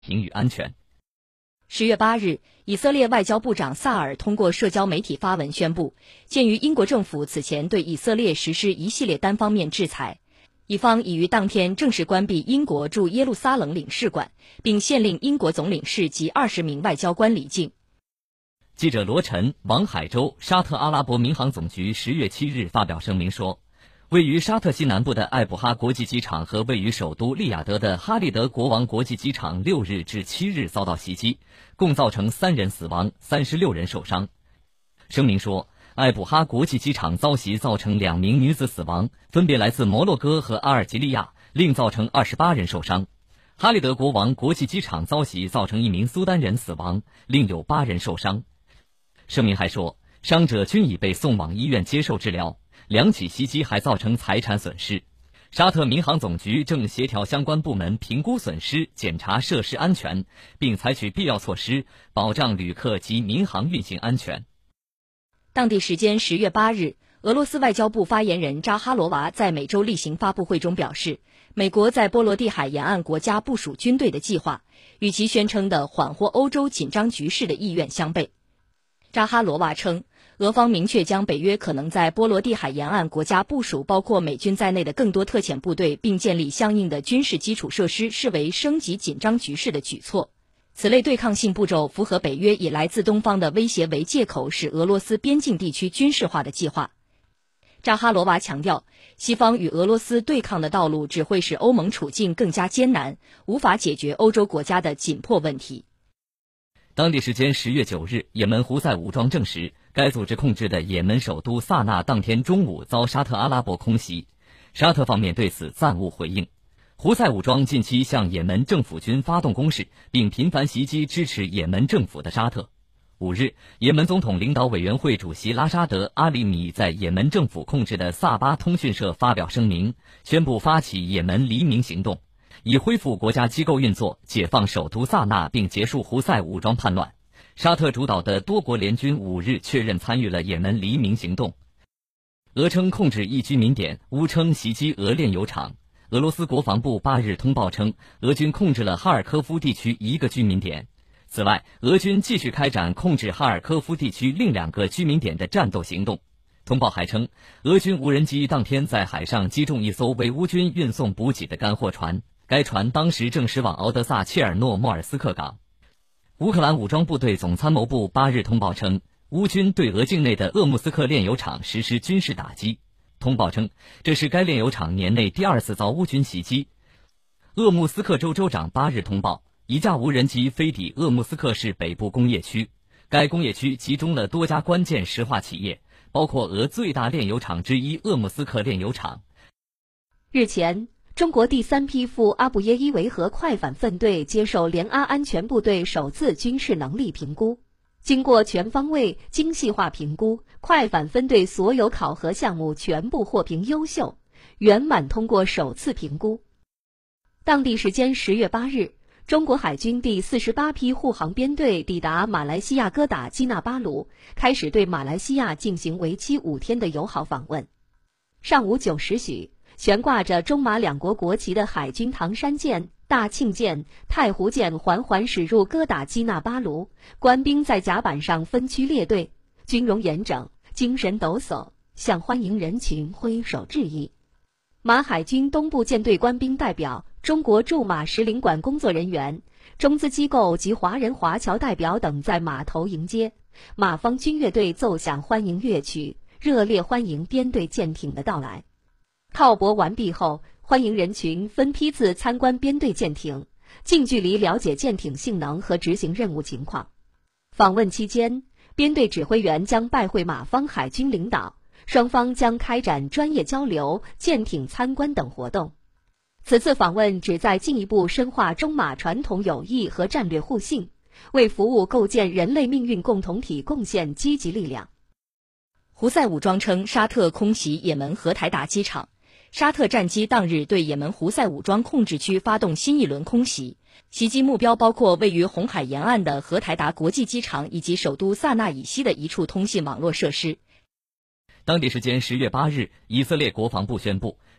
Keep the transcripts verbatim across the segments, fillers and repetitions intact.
平与安全。 十月八日，以色列外交部长萨尔通过社交媒体发文宣布，鉴于英国政府此前对以色列实施一系列单方面制裁，以方已于当天正式关闭英国驻耶路撒冷领事馆，并限令英国总领事及二十名外交官离境。 记者罗晨、王海洲，沙特阿拉伯民航总局十月七日发表声明说，位于沙特西南部的艾布哈国际机场和位于首都利雅得的哈利德国王国际机场六日至七日遭到袭击，共造成三人死亡，三十六人受伤。声明说，艾布哈国际机场遭袭造成两名女子死亡，分别来自摩洛哥和阿尔及利亚，另造成二十八人受伤。哈利德国王国际机场遭袭造成一名苏丹人死亡，另有八人受伤。声明还说，伤者均已被送往医院接受治疗。两起袭击还造成财产损失，沙特民航总局正协调相关部门评估损失，检查设施安全，并采取必要措施，保障旅客及民航运行安全。 当地时间十月八日，俄罗斯外交部发言人扎哈罗娃在每周例行发布会中表示，美国在波罗的海沿岸国家部署军队的计划，与其宣称的缓和欧洲紧张局势的意愿相悖。扎哈罗娃称，俄方明确将北约可能在波罗的海沿岸国家部署包括美军在内的更多特遣部队，并建立相应的军事基础设施，视为升级紧张局势的举措。此类对抗性步骤符合北约以来自东方的威胁为借口使俄罗斯边境地区军事化的计划。扎哈罗娃强调，西方与俄罗斯对抗的道路只会使欧盟处境更加艰难，无法解决欧洲国家的紧迫问题。 当地时间十月九日，也门胡塞武装证实，该组织控制的也门首都萨那当天中午遭沙特阿拉伯空袭，沙特方面对此暂无回应。胡塞武装近期向也门政府军发动攻势，并频繁袭击支持也门政府的沙特。五日，也门总统领导委员会主席拉沙德·阿里米在也门政府控制的萨巴通讯社发表声明，宣布发起也门黎明行动，以恢复国家机构运作，解放首都萨那，并结束胡塞武装叛乱。沙特主导的多国联军五日确认参与了也门黎明行动。俄称控制一居民点，乌称袭击俄炼油厂。俄罗斯国防部八日通报称，俄军控制了哈尔科夫地区一个居民点。此外，俄军继续开展控制哈尔科夫地区另两个居民点的战斗行动。通报还称，俄军无人机当天在海上击中一艘为乌军运送补给的干货船，该船当时正驶往敖德萨切尔诺莫尔斯克港。乌克兰武装部队总参谋部八日通报称，乌军对俄境内的鄂木斯克炼油厂实施军事打击。通报称，这是该炼油厂年内第二次遭乌军袭击。鄂木斯克州州长八日通报，一架无人机飞抵鄂木斯克市北部工业区，该工业区集中了多家关键石化企业，包括俄最大炼油厂之一鄂木斯克炼油厂。 日前，中国第三批赴阿布耶伊维和快反分队接受联阿安全部队首次军事能力评估。经过全方位、精细化评估，快反分队所有考核项目全部获评优秀，圆满通过首次评估。当地时间十月八日，中国海军第四十八批护航编队抵达马来西亚哥打基纳巴鲁，开始对马来西亚进行为期五天的友好访问。上午九时许，悬挂着中马两国国旗的海军唐山舰、大庆舰、太湖舰缓缓驶入哥打基纳巴卢，官兵在甲板上分区列队，军容严整，精神抖擞，向欢迎人群挥手致意。马海军东部舰队官兵代表、中国驻马使领馆工作人员、中资机构及华人华侨代表等在码头迎接，马方军乐队奏响欢迎乐曲，热烈欢迎编队舰艇的到来。靠泊完毕后，欢迎人群分批次参观编队舰艇，近距离了解舰艇性能和执行任务情况。访问期间，编队指挥员将拜会马方海军领导，双方将开展专业交流、舰艇参观等活动。此次访问旨在进一步深化中马传统友谊和战略互信，为服务构建人类命运共同体贡献积极力量。 胡塞武装称，沙特空袭也门荷台达机场。沙特战机当日对也门胡塞武装控制区发动新一轮空袭，袭击目标包括位于红海沿岸的荷台达国际机场以及首都萨那以西的一处通信网络设施。 当地时间十月八日，以色列国防部宣布，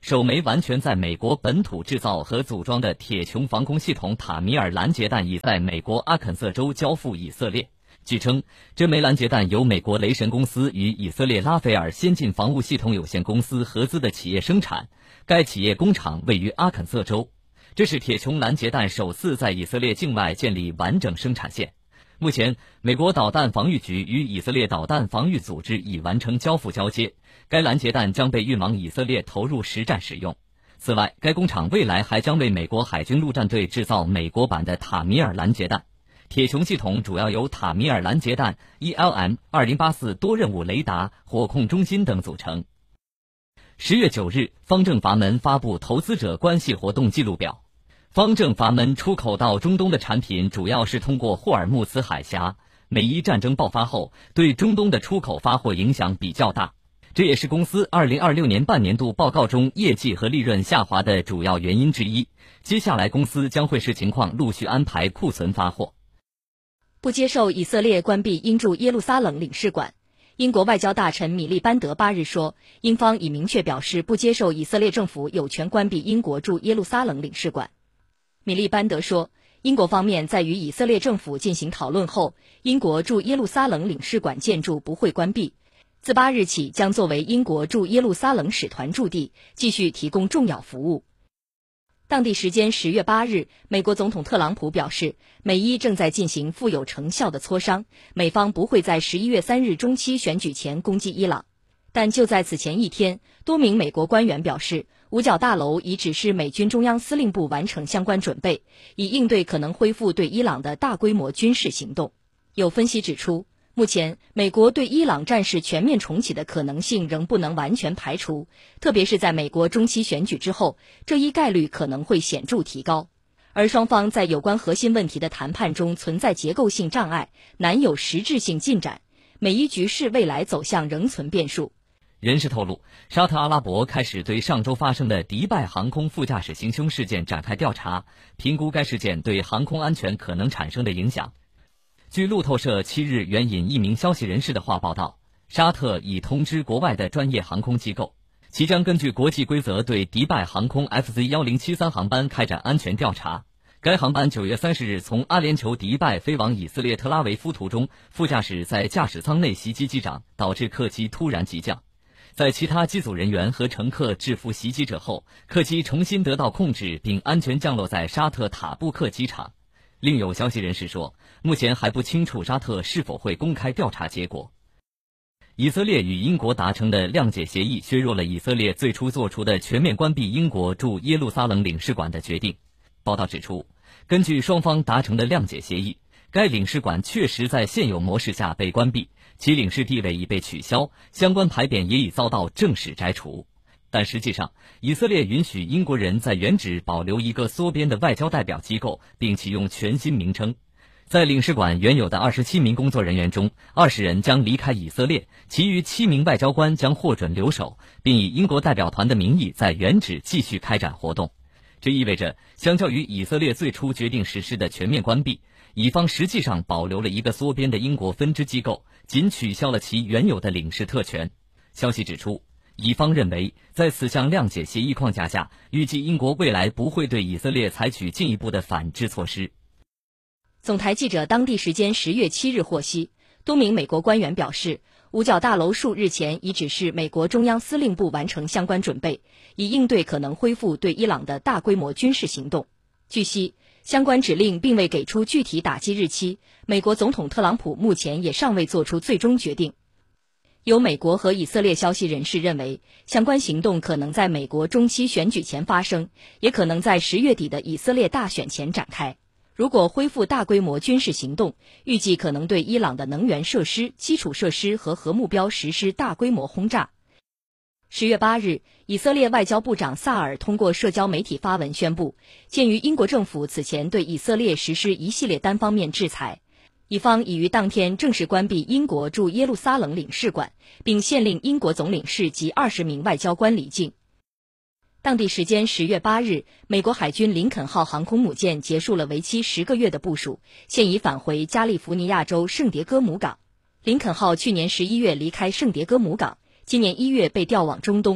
首枚完全在美国本土制造和组装的铁穹防空系统塔米尔拦截弹已在美国阿肯色州交付以色列。据称，这枚拦截弹由美国雷神公司与以色列拉斐尔先进防务系统有限公司合资的企业生产，该企业工厂位于阿肯色州。这是铁穹拦截弹首次在以色列境外建立完整生产线。目前，美国导弹防御局与以色列导弹防御组织已完成交付交接，该拦截弹将被运往以色列投入实战使用。此外，该工厂未来还将为美国海军陆战队制造美国版的塔米尔拦截弹。铁穹系统主要由塔米尔拦截弹、E L M 二零八四多任务雷达、火控中心等组成。十月九日，方正阀门发布投资者关系活动记录表。方正阀门出口到中东的产品主要是通过霍尔木兹海峡。美伊战争爆发后，对中东的出口发货影响比较大，这也是公司二零二六年半年度报告中业绩和利润下滑的主要原因之一。接下来公司将会视情况陆续安排库存发货。 不接受以色列关闭英驻耶路撒冷领事馆。英国外交大臣米利班德八日说，英方已明确表示不接受以色列政府有权关闭英国驻耶路撒冷领事馆。米利班德说，英国方面在与以色列政府进行讨论后，英国驻耶路撒冷领事馆建筑不会关闭，自八日起将作为英国驻耶路撒冷使团驻地，继续提供重要服务。当地时间十月八日，美国总统特朗普表示，美伊正在进行富有成效的磋商，美方不会在十一月三日中期选举前攻击伊朗。但就在此前一天，多名美国官员表示，五角大楼已指示美军中央司令部完成相关准备，以应对可能恢复对伊朗的大规模军事行动。有分析指出，目前美国对伊朗战事全面重启的可能性仍不能完全排除，特别是在美国中期选举之后，这一概率可能会显著提高。而双方在有关核心问题的谈判中存在结构性障碍，难有实质性进展，美伊局势未来走向仍存变数。 人士透露，沙特阿拉伯开始对上周发生的迪拜航空副驾驶行凶事件展开调查，评估该事件对航空安全可能产生的影响。据路透社七日援引一名消息人士的话报道，沙特已通知国外的专业航空机构，其将根据国际规则对迪拜航空 F Z 一零七三航班开展安全调查。该航班九月三十日从阿联酋迪拜飞往以色列特拉维夫途中，副驾驶在驾驶舱内袭击机长，导致客机突然急降。在其他机组人员和乘客制服袭击者后，客机重新得到控制并安全降落在沙特塔布克机场。另有消息人士说，目前还不清楚沙特是否会公开调查结果。以色列与英国达成的谅解协议削弱了以色列最初做出的全面关闭英国驻耶路撒冷领事馆的决定。报道指出，根据双方达成的谅解协议，该领事馆确实在现有模式下被关闭，其领事地位已被取消，相关牌匾也已遭到正式摘除。但实际上，以色列允许英国人在原址保留一个缩编的外交代表机构，并启用全新名称。在领事馆原有的二十七名工作人员中，二十人将离开以色列，其余七名外交官将获准留守，并以英国代表团的名义在原址继续开展活动。这意味着，相较于以色列最初决定实施的全面关闭，以方实际上保留了一个缩编的英国分支机构，仅取消了其原有的领事特权。消息指出，以方认为，在此项谅解协议框架下，预计英国未来不会对以色列采取进一步的反制措施。 总台记者当地时间十月七日获悉，多名美国官员表示，五角大楼数日前已指示美国中央司令部完成相关准备，以应对可能恢复对伊朗的大规模军事行动。据悉，相关指令并未给出具体打击日期，美国总统特朗普目前也尚未做出最终决定。有美国和以色列消息人士认为，相关行动可能在美国中期选举前发生，也可能在十月底的以色列大选前展开。如果恢复大规模军事行动，预计可能对伊朗的能源设施、基础设施和核目标实施大规模轰炸。十月八日，以色列外交部长萨尔通过社交媒体发文宣布，鉴于英国政府此前对以色列实施一系列单方面制裁，以方已于当天正式关闭英国驻耶路撒冷领事馆，并限令英国总领事及二十名外交官离境。当地时间十月八日，美国海军林肯号航空母舰结束了为期十个月的部署，现已返回加利福尼亚州圣迭戈姆港。林肯号去年十一月离开圣迭戈姆港，今年一月被调往中东，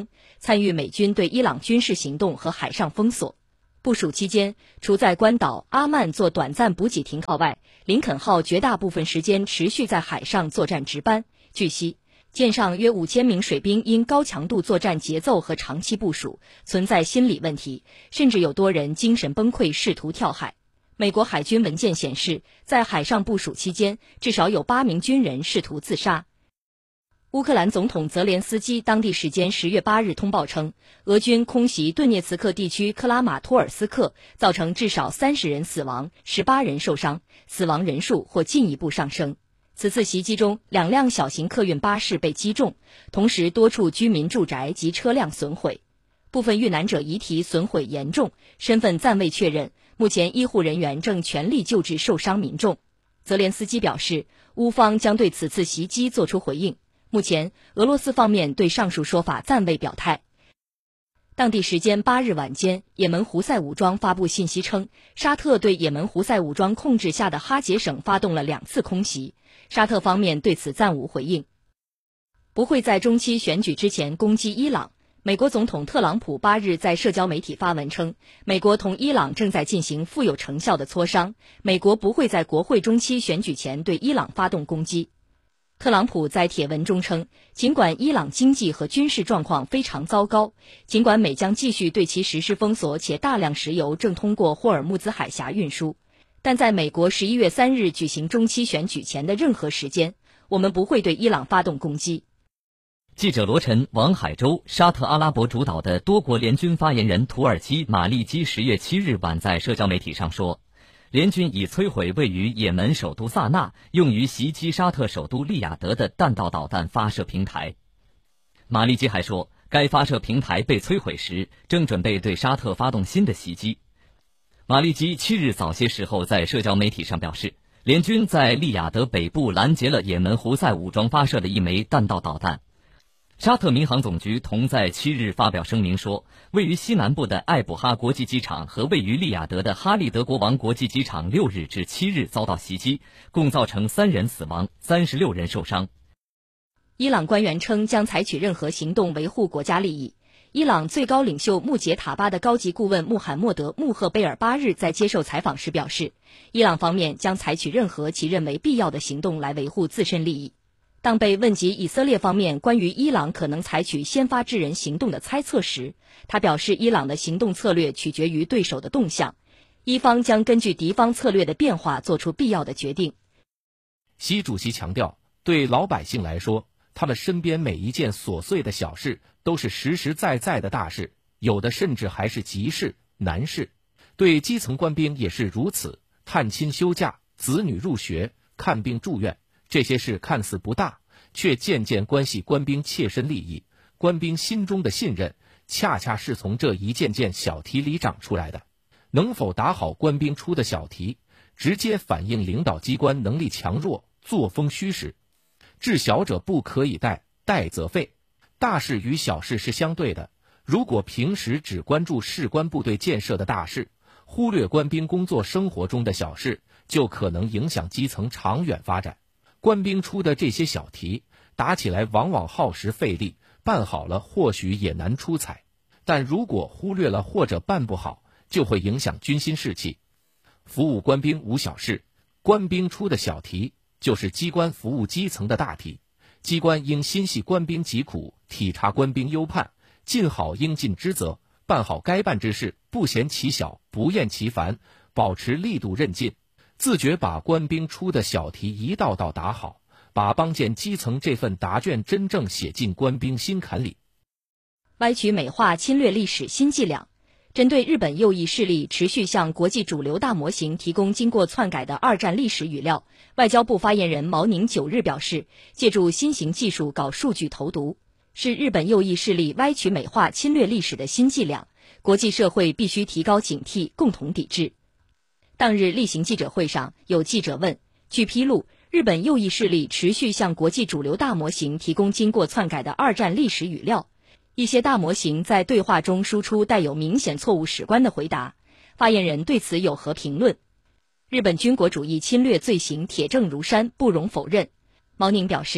参与美军对伊朗军事行动和海上封锁。部署期间，除在关岛阿曼做短暂补给停靠外，林肯号绝大部分时间持续在海上作战值班。据悉，舰上约五千名水兵因高强度作战节奏和长期部署，存在心理问题，甚至有多人精神崩溃，试图跳海。美国海军文件显示，在海上部署期间，至少有八名军人试图自杀。乌克兰总统泽连斯基当地时间十月八日通报称，俄军空袭顿涅茨克地区克拉马托尔斯克，造成至少三十人死亡，十八人受伤，死亡人数或进一步上升。此次袭击中，两辆小型客运巴士被击中，同时多处居民住宅及车辆损毁，部分遇难者遗体损毁严重，身份暂未确认。目前医护人员正全力救治受伤民众。泽连斯基表示，乌方将对此次袭击作出回应。目前，俄罗斯方面对上述说法暂未表态。当地时间八日晚间，也门胡塞武装发布信息称，沙特对也门胡塞武装控制下的哈杰省发动了两次空袭，沙特方面对此暂无回应。不会在中期选举之前攻击伊朗。美国总统特朗普八日在社交媒体发文称，美国同伊朗正在进行富有成效的磋商，美国不会在国会中期选举前对伊朗发动攻击。特朗普在帖文中称，尽管伊朗经济和军事状况非常糟糕，尽管美将继续对其实施封锁，且大量石油正通过霍尔木兹海峡运输，但在美国十一月三日举行中期选举前的任何时间，我们不会对伊朗发动攻击。 记者罗晨、王海洲，沙特阿拉伯主导的多国联军发言人土耳其马利基十月七日晚在社交媒体上说，联军已摧毁位于也门首都萨那用于袭击沙特首都利雅得的弹道导弹发射平台。马利基还说，该发射平台被摧毁时，正准备对沙特发动新的袭击。马利基七日早些时候在社交媒体上表示，联军在利雅得北部拦截了也门胡塞武装发射的一枚弹道导弹。沙特民航总局同在七日发表声明说，位于西南部的艾卜哈国际机场和位于利雅得的哈利德国王国际机场六日至七日遭到袭击，共造成三人死亡，三十六人受伤。 伊朗官员称将采取任何行动维护国家利益。伊朗最高领袖穆杰塔巴的高级顾问穆罕默德·穆赫贝尔八日在接受采访时表示，伊朗方面将采取任何其认为必要的行动来维护自身利益。当被问及以色列方面关于伊朗可能采取先发制人行动的猜测时，他表示伊朗的行动策略取决于对手的动向，伊方将根据敌方策略的变化做出必要的决定。 习主席强调，对老百姓来说，他们身边每一件琐碎的小事都是实实在在的大事，有的甚至还是急事、难事。对基层官兵也是如此，探亲休假、子女入学、看病住院，这些事看似不大，却渐渐关系官兵切身利益。官兵心中的信任，恰恰是从这一件件小题里长出来的。能否打好官兵出的小题，直接反映领导机关能力强弱、作风虚实。治小者不可以怠，怠则废。大事与小事是相对的，如果平时只关注士官部队建设的大事，忽略官兵工作生活中的小事，就可能影响基层长远发展。官兵出的这些小题，打起来往往耗时费力，办好了或许也难出彩，但如果忽略了或者办不好，就会影响军心士气。服务官兵无小事，官兵出的小题就是机关服务基层的大题。机关应心系官兵疾苦，体察官兵忧盼，尽好应尽之责，办好该办之事，不嫌其小，不厌其烦，保持力度韧劲，自觉把官兵出的小题一道道打好，把帮建基层这份答卷真正写进官兵心坎里。 歪曲美化侵略历史新伎俩。针对日本右翼势力持续向国际主流大模型提供经过篡改的二战历史语料，外交部发言人毛宁九日表示，借助新型技术搞数据投毒，是日本右翼势力歪曲美化侵略历史的新伎俩，国际社会必须提高警惕，共同抵制。当日例行记者会上，有记者问，据披露，日本右翼势力持续向国际主流大模型提供经过篡改的二战历史语料，一些大模型在对话中输出带有明显错误史观的回答，发言人对此有何评论？日本军国主义侵略罪行铁证如山，不容否认。毛宁表示，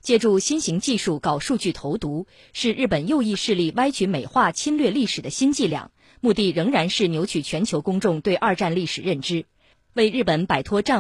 借助新型技术搞数据投毒，是日本右翼势力歪曲美化侵略历史的新伎俩，目的仍然是扭曲全球公众对二战历史认知，为日本摆脱战